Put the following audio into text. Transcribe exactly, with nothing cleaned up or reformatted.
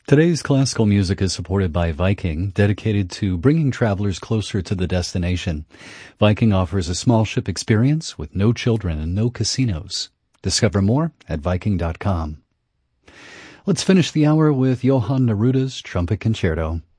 Today's classical music is supported by Viking, dedicated to bringing travelers closer to the destination. Viking offers a small ship experience with no children and no casinos. Discover more at Viking dot com. Let's finish the hour with Johann Neruda's Trumpet Concerto.